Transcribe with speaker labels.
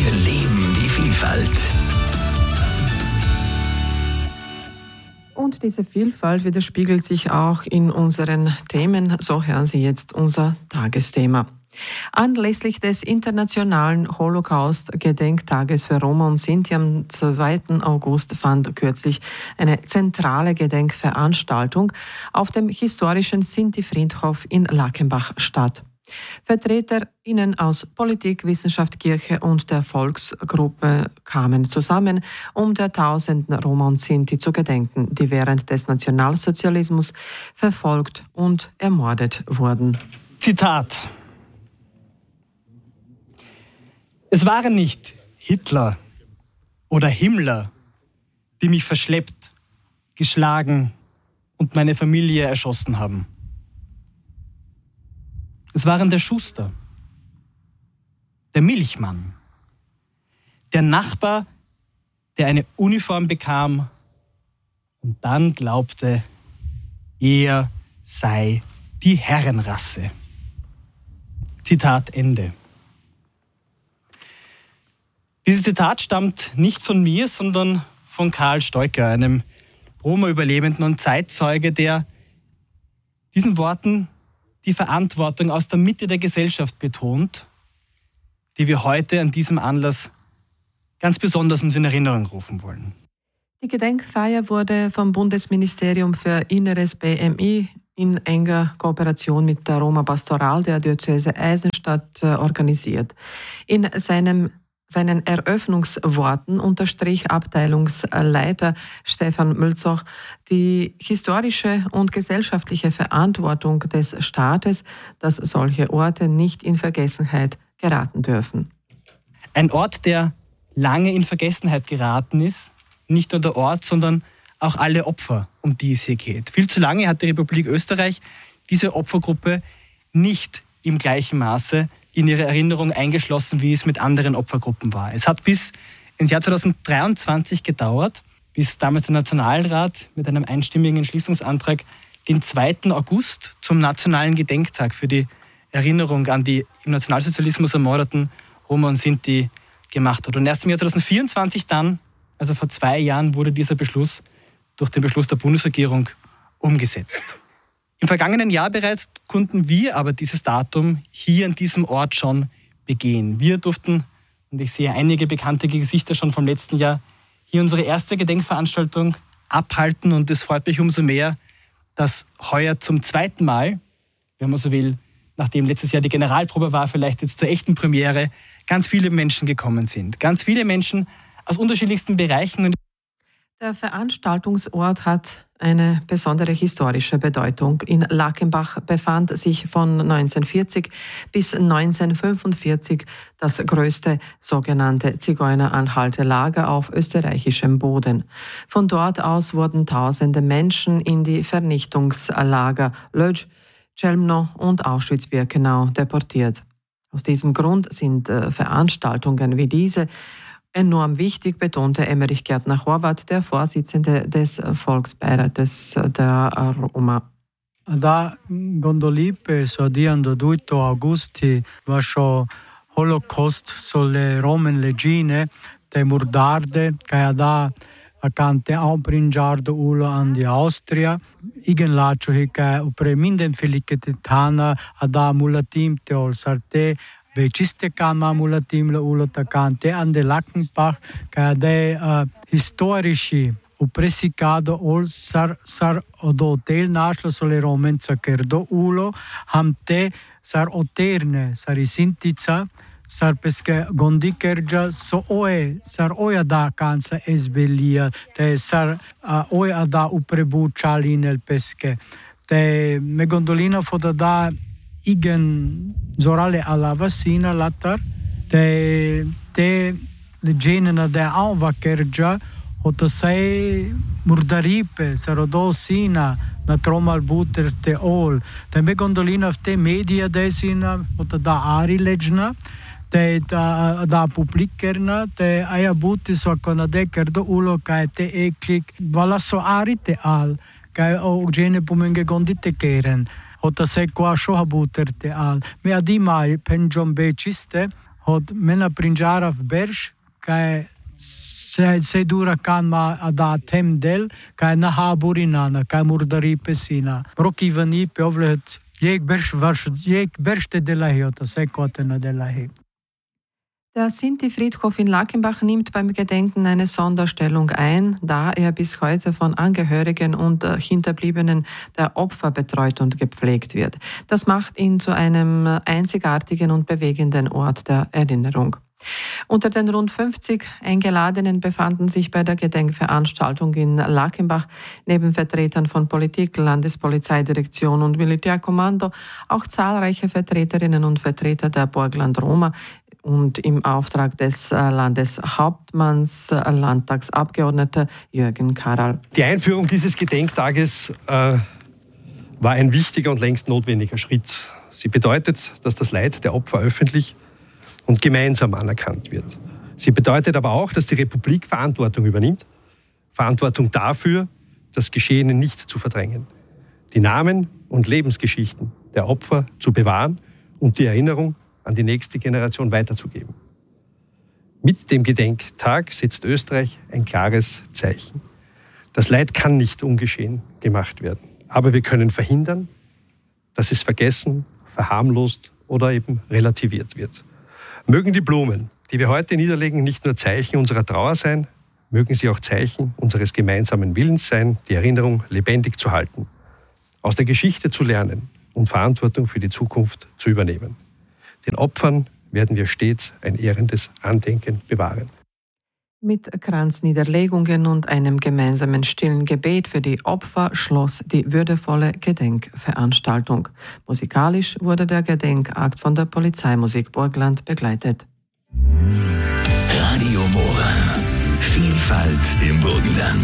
Speaker 1: Wir leben die Vielfalt.
Speaker 2: Und diese Vielfalt widerspiegelt sich auch in unseren Themen. So hören Sie jetzt unser Tagesthema. Anlässlich des Internationalen Holocaust-Gedenktages für Roma und Sinti am 2. August fand kürzlich eine zentrale Gedenkveranstaltung auf dem historischen Sinti-Friedhof in Lackenbach statt. VertreterInnen aus Politik, Wissenschaft, Kirche und der Volksgruppe kamen zusammen, um der tausenden Roma und Sinti zu gedenken, die während des Nationalsozialismus verfolgt und ermordet wurden.
Speaker 3: Zitat: Es waren nicht Hitler oder Himmler, die mich verschleppt, geschlagen und meine Familie erschossen haben. Es waren der Schuster, der Milchmann, der Nachbar, der eine Uniform bekam und dann glaubte, er sei die Herrenrasse. Zitat Ende. Dieses Zitat stammt nicht von mir, sondern von Karl Stoiker, einem Roma-Überlebenden und Zeitzeuge, der diesen Worten die Verantwortung aus der Mitte der Gesellschaft betont, die wir heute an diesem Anlass ganz besonders uns in Erinnerung rufen wollen.
Speaker 2: Die Gedenkfeier wurde vom Bundesministerium für Inneres BMI in enger Kooperation mit der Roma Pastoral der Diözese Eisenstadt organisiert. In seinen Eröffnungsworten unterstrich Abteilungsleiter Stefan Mölzoch die historische und gesellschaftliche Verantwortung des Staates, dass solche Orte nicht in Vergessenheit geraten dürfen.
Speaker 3: Ein Ort, der lange in Vergessenheit geraten ist, nicht nur der Ort, sondern auch alle Opfer, um die es hier geht. Viel zu lange hat die Republik Österreich diese Opfergruppe nicht im gleichen Maße in ihre Erinnerung eingeschlossen, wie es mit anderen Opfergruppen war. Es hat bis ins Jahr 2023 gedauert, bis damals der Nationalrat mit einem einstimmigen Entschließungsantrag den 2. August zum nationalen Gedenktag für die Erinnerung an die im Nationalsozialismus ermordeten Roma und Sinti gemacht hat. Und erst im Jahr 2024 dann, also vor 2 Jahren, wurde dieser Beschluss durch den Beschluss der Bundesregierung umgesetzt. Im vergangenen Jahr bereits konnten wir aber dieses Datum hier an diesem Ort schon begehen. Wir durften, und ich sehe einige bekannte Gesichter schon vom letzten Jahr, hier unsere erste Gedenkveranstaltung abhalten. Und es freut mich umso mehr, dass heuer zum 2. Mal, wenn man so will, nachdem letztes Jahr die Generalprobe war, vielleicht jetzt zur echten Premiere, ganz viele Menschen gekommen sind. Ganz viele Menschen aus unterschiedlichsten Bereichen.
Speaker 2: Der Veranstaltungsort hat eine besondere historische Bedeutung. In Lackenbach befand sich von 1940 bis 1945 das größte sogenannte Zigeuneranhaltelager auf österreichischem Boden. Von dort aus wurden tausende Menschen in die Vernichtungslager Lodz, Chelmno und Auschwitz-Birkenau deportiert. Aus diesem Grund sind Veranstaltungen wie diese enorm wichtig, betonte Emmerich Gärtner-Horvath, der Vorsitzende des Volksbeirates der Roma.
Speaker 4: Da Gondolipe so diando 2 augusti vascio Holocaust sulle Romen legine te murdarde che da acante a pringiardo ulo andi Austria igen lacho che upreminden felicitana ada mulatim te ol sarte Veciste kama mulatim la ulo takante ande Lackenbach de historici upresicado ol sar odotel naslo sole romen sacerdo ulo hamte sar oterne sar isintica sar pesche gondikerja so oe sar oia da cansa esbelia te sar oia da uprebu chalinel pesche te me gondolina foda da igen zorale alla vassina latar te legenena de anvakerja ota sei murdaripe sarodosina na tromal buter te ol te me gondolina te media desina ota da ari legna te da publikerna te aia buti so konadeker do ulo kai te eklik vala so ari te al kai o gene pumenge gondite keren Ota se qua shohabuter te al. Me adimai penjom beciste, od mena prinjara v Berš, kaj se dura kan ma da tem del, kaj na haburinana, kaj murdari pesina. Roki vani povlet, jek beršte delahi, ota se kotena delahi.
Speaker 2: Der Sinti-Friedhof in Lackenbach nimmt beim Gedenken eine Sonderstellung ein, da er bis heute von Angehörigen und Hinterbliebenen der Opfer betreut und gepflegt wird. Das macht ihn zu einem einzigartigen und bewegenden Ort der Erinnerung. Unter den rund 50 Eingeladenen befanden sich bei der Gedenkveranstaltung in Lackenbach neben Vertretern von Politik, Landespolizeidirektion und Militärkommando auch zahlreiche Vertreterinnen und Vertreter der Burgenland Roma und im Auftrag des Landeshauptmanns, Landtagsabgeordneter Jürgen Karel.
Speaker 5: Die Einführung dieses Gedenktages war ein wichtiger und längst notwendiger Schritt. Sie bedeutet, dass das Leid der Opfer öffentlich und gemeinsam anerkannt wird. Sie bedeutet aber auch, dass die Republik Verantwortung übernimmt. Verantwortung dafür, das Geschehene nicht zu verdrängen. Die Namen und Lebensgeschichten der Opfer zu bewahren und die Erinnerung an die nächste Generation weiterzugeben. Mit dem Gedenktag setzt Österreich ein klares Zeichen. Das Leid kann nicht ungeschehen gemacht werden. Aber wir können verhindern, dass es vergessen, verharmlost oder eben relativiert wird. Mögen die Blumen, die wir heute niederlegen, nicht nur Zeichen unserer Trauer sein, mögen sie auch Zeichen unseres gemeinsamen Willens sein, die Erinnerung lebendig zu halten, aus der Geschichte zu lernen und Verantwortung für die Zukunft zu übernehmen. Den Opfern werden wir stets ein ehrendes Andenken bewahren.
Speaker 2: Mit Kranzniederlegungen und einem gemeinsamen stillen Gebet für die Opfer schloss die würdevolle Gedenkveranstaltung. Musikalisch wurde der Gedenkakt von der Polizeimusik Burgenland begleitet.
Speaker 1: Radio Mora. Vielfalt im Burgenland.